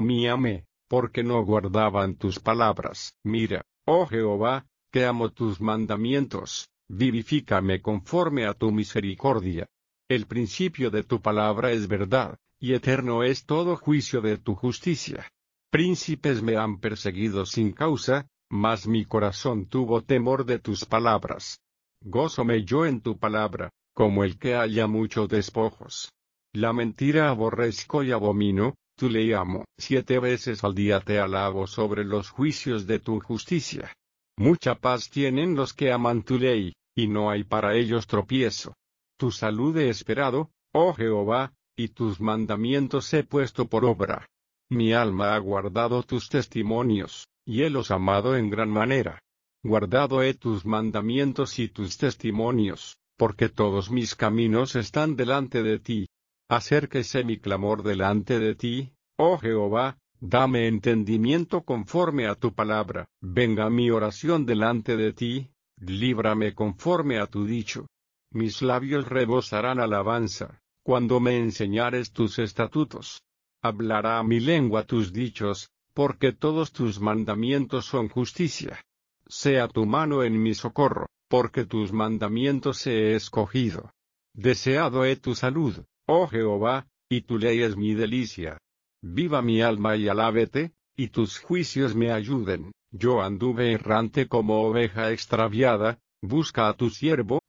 Míame, porque no guardaban tus palabras. Mira, oh Jehová, que amo tus mandamientos, vivifícame conforme a tu misericordia. El principio de tu palabra es verdad, y eterno es todo juicio de tu justicia. Príncipes me han perseguido sin causa, mas mi corazón tuvo temor de tus palabras. Gózome yo en tu palabra, como el que halla muchos despojos. La mentira aborrezco y abomino, tu ley amo. 7 veces al día te alabo sobre los juicios de tu justicia. Mucha paz tienen los que aman tu ley, y no hay para ellos tropiezo. Tu salud he esperado, oh Jehová, y tus mandamientos he puesto por obra. Mi alma ha guardado tus testimonios, y helos amado en gran manera. Guardado he tus mandamientos y tus testimonios, porque todos mis caminos están delante de ti. Acérquese mi clamor delante de ti, oh Jehová, dame entendimiento conforme a tu palabra. Venga mi oración delante de ti, líbrame conforme a tu dicho. Mis labios rebosarán alabanza, cuando me enseñares tus estatutos. Hablará mi lengua tus dichos, porque todos tus mandamientos son justicia. Sea tu mano en mi socorro, porque tus mandamientos he escogido. Deseado he tu salud, oh Jehová, y tu ley es mi delicia. Viva mi alma y alábete, y tus juicios me ayuden. Yo anduve errante como oveja extraviada, busca a tu siervo,